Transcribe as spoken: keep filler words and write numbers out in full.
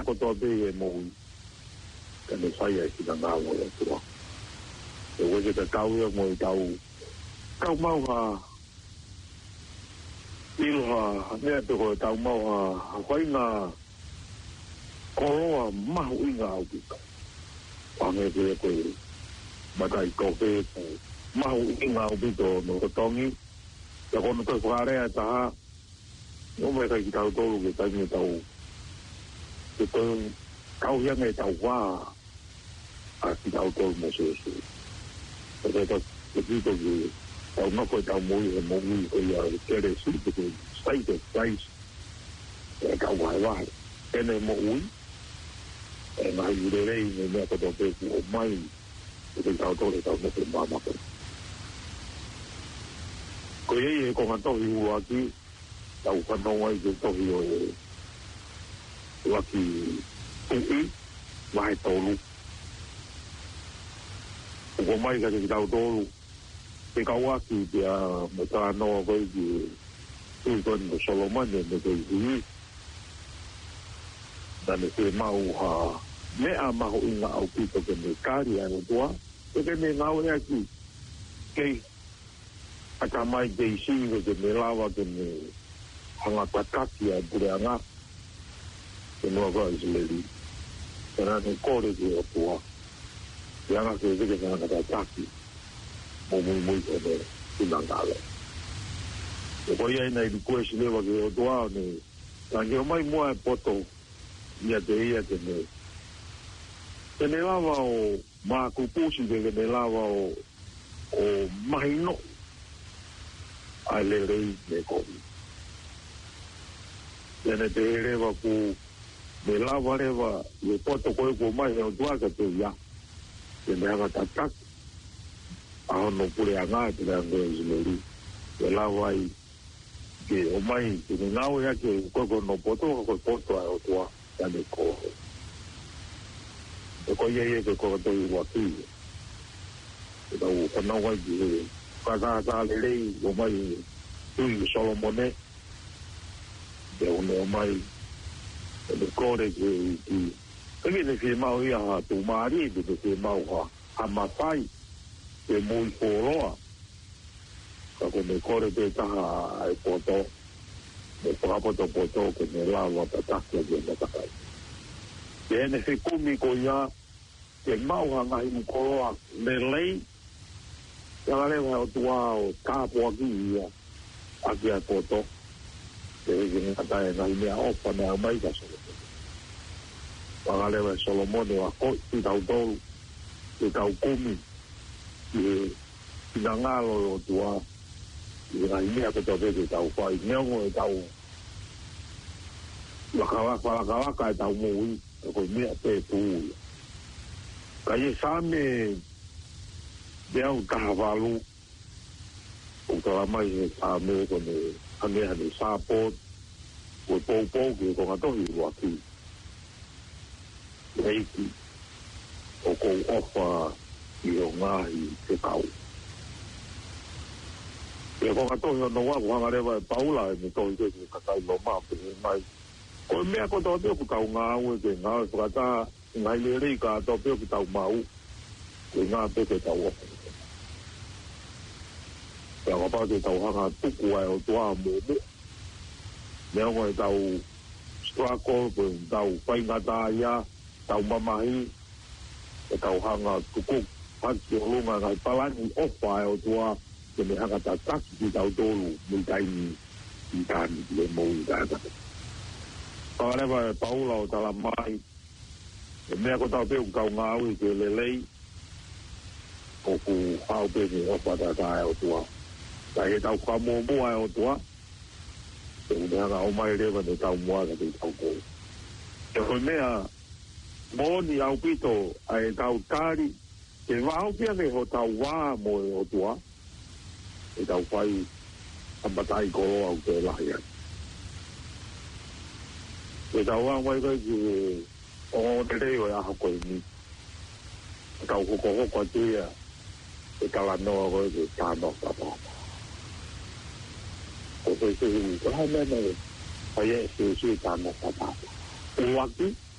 ko to be mo ka ne sai ai ki nga mo le to e wo je ka kau yo mo tau kau mau ha il ha ne to ko tau mau ha koi nga ko ma hu nga au ki pa me ke ko ma dai ko pe ma hu nga au bi to no to tongi ya ko no to fare ta no me ka ki tau to ke ta ni tau ke to kau yang e tau wa a ki tau to mo se se pero to ki to ki tau no ko tau mo e mo ni ko ya ke re su ke sai de sai e ka wa wa e ne mo u e mai u de re ne me ko to pe o mai ke tau to tau no ke ma ma ko ye ye ko ma to yu wa ki tau ka no wa ke to yu wa ki u mai to lu ko mai ka ki tau to lu ke ka wa ki dia mo ta no ko ki tu ko no Solomon ne de ki da ne ke mau ha me a ma ho inga au ki to ke ne kari a no tua ke ne ngau ya ki ke ata mai de si ko ke ne lava ke ne hanga pataki a bureanga ke no ga isleri era ne kore ke o tua ya nga ke ke ke nga pataki mo mo mo ko de tinangale ko ia nei di ko si leva ke o tua ne tangi o mai mo e poto ia de ia ke ne ke ne lava o ma ku pusi ke ne lava o o mai no ai le rei ne ko ia ne te reva ku me lava reva e poto ko ko mai o tua ke te ia ke ne hanga tatak a no pure anga te la ngeizleri e lava i ke o mai ke ne ngau ya ke ko ko no poto ko poto a o tua ya ne ko e ko ye ye ke ko to i wa ki e da o na wa ji ka ka ka le le o mai tu i Solomone de o no mai e ko re ke ki ke ne ke mau ia tu mari de ke mau ha a mapai e muy poroa ka ko me kore te taha ai poto me prapoto poto ke me lava tataki e me takai e ene se kumi ko ia ke mau hanga i mukoroa me lei ya la lewa o tua o kapo aki ia aki ai poto e ke me takai na i mea opa me a mai ka solo wa lewa Solomone wa ko i tau tolu i tau kumi e ina ngalo o tua i nga imea ko tau vete tau whai neongo e tau wakawaka wakawaka e tau mui e ko imea te pūia ka ie same deau kahavalu o tala mai e same ko ne hangeha ne sāpot ko pou pou ki ko ngatohi waki reiki o ko ofa i o ngahi te kau. E ko katohi o noa ko hangarewa e paula e me tohi te ki katai no mape e mai. Ko e mea ko tau teo ku tau ngā ue ke ngā e whakata ngai le rei ka tau teo ki tau mau ke ngā peke tau ofa. E a wapau te tau hanga tuku ai o tua mōmu. Mea ngo e tau struggle ko tau whaingata ia tau mamahi e tau hanga tukuk Paki o lunga ngai palani ofa e o tua ke me hanga tataki ki tau tolu mui taini i tani le mou i tata. Pārewa e paula o tala mai e mea ko tau peo kau ngāui ke le lei o ku hau peke ofa tata e o tua. Tai he tau kamo mua e o tua e me hanga o mai rewa ne tau mua ka te tau kou. E hoi mea moni au pito a e tau tari ke wāo pia me ho tau wā mo e o tua e tau whai ambatai koro au te lahi ai e tau wā mai kai ki o te reo e aha koe ni e tau hoko hoko atia e tala noa koe ke tāno tata o te se hini ko hai mena e hai e se se tāno tata o waki